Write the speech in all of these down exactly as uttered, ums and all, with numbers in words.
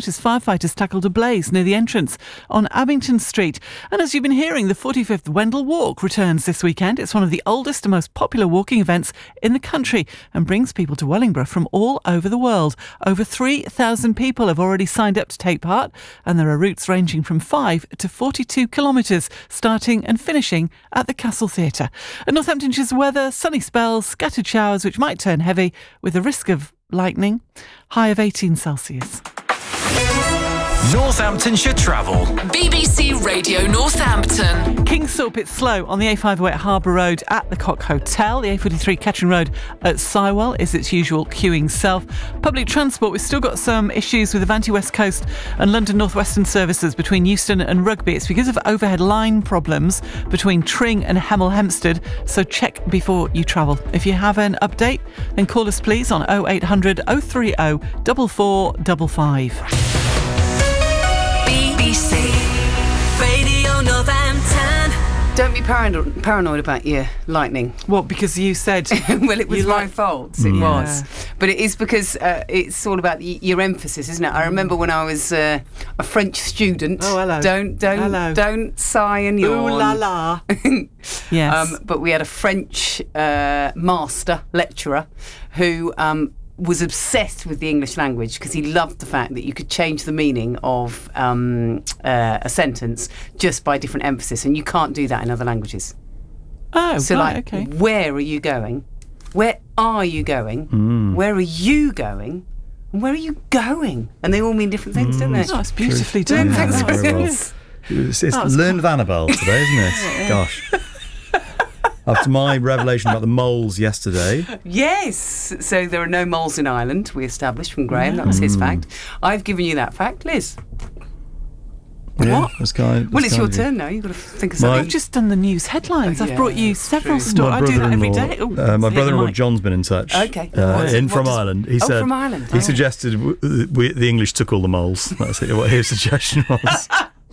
out as firefighters tackled a blaze near the entrance on Abington Street. And as you've been hearing, the forty-fifth Wendell Walk returns this weekend. It's one of the oldest and most popular walking events in the country and brings people to Wellingborough from all over the world. Over three thousand people have already signed up to take part, and there are routes ranging from five to forty-two kilometres, starting and finishing at the Castle Theatre. And Northamptonshire's weather, sunny spells, scattered showers which might turn heavy with the risk of lightning, high of eighteen Celsius. Northamptonshire Travel. B B C Radio Northampton. Kingsthorpe, it's slow on the A five oh eight Harbour Road at the Cock Hotel. The A forty-three Kettering Road at Sywell is its usual queuing self. Public transport, we've still got some issues with Avanti West Coast and London North Western services between Euston and Rugby. It's because of overhead line problems between Tring and Hemel Hempstead, so check before you travel. If you have an update, then call us please on oh eight hundred oh three oh four four five five. B B C Radio Northampton. Don't be paranoid, paranoid about your lightning. What, because you said... Well, it was you my like- fault. It Yeah. was. But it is because uh, it's all about y- your emphasis, isn't it? I remember when I was uh, a French student. Oh, hello. Don't, don't, Hello. don't sigh and yawn. Ooh la la. Yes. Um, but we had a French uh, master lecturer who um, was obsessed with the English language because he loved the fact that you could change the meaning of um, uh, a sentence just by different emphasis, and you can't do that in other languages. oh, So, right, like, okay. where are you going? Where are you going? Mm. Where are you going? And where are you going? And they all mean different things, don't they? Oh, it's beautifully True. done. Yeah, that. thanks very well. Yes. It's, it's That was learn with Annabelle today, isn't it? Gosh. After my revelation about the moles yesterday. Yes. So there are no moles in Ireland, we established from Graham. That was his fact. I've given you that fact. Liz? Yeah, What? that's kind, that's Well, it's kind your of you. turn now. You've got to think of My- something. I've just done the news headlines. Oh, I've yeah, brought you that's several true. stories. My I do that every brother-in-law, day. Oh, uh, my hit the brother-in-law mic. John's been in touch. Okay. Uh, What- in what from does- Ireland. He oh, said from Ireland. he Oh. suggested w- we, the English took all the moles. That's what his suggestion was.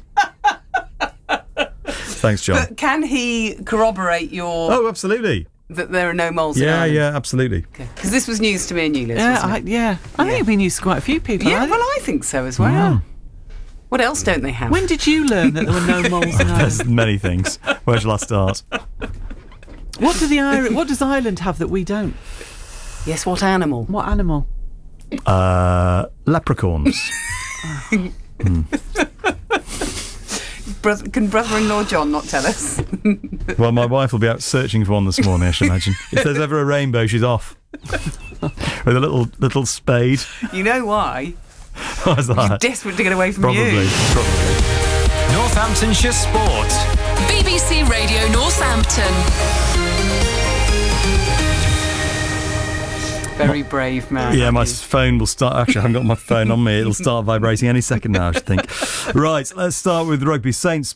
Thanks, John. But can he corroborate your Oh, absolutely. that there are no moles in Yeah, Ireland? yeah, absolutely. Because this was news to me and you, Liz, Yeah, wasn't I, it? yeah. I think Yeah. it'd been used to quite a few people. Yeah, I well, think- I think so as well. What else don't they have? When did you learn that there were no moles in There's Ireland? many things. Where shall I start? What do the Ir- What does Ireland have that we don't? Yes, what animal? What animal? Uh, leprechauns. Brother, can brother-in-law John not tell us? Well, my wife will be out searching for one this morning, I should imagine. If there's ever a rainbow, she's off. With a little little spade. You know why? What's that? Desperate to get away from Probably, you. probably. Northamptonshire Sport. B B C Radio Northampton. Very brave man. Yeah, my aren't you? phone will start. Actually, I haven't got my phone on me. It'll start vibrating any second now, I should think. Right, let's start with rugby. Saints